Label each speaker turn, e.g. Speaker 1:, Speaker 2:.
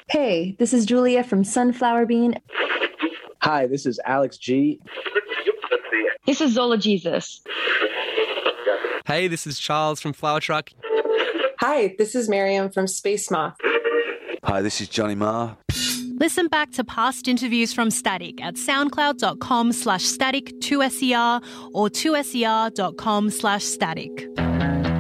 Speaker 1: Hey, this is Julia from Sunflower Bean.
Speaker 2: Hi, this is Alex G.
Speaker 3: This is Zola Jesus.
Speaker 4: Hey, this is Charles from Flower Truck.
Speaker 5: Hi, this is Miriam from Space Moth.
Speaker 6: Hi, this is Johnny Marr.
Speaker 7: Listen back to past interviews from Static at soundcloud.com/static2ser or 2ser.com/static.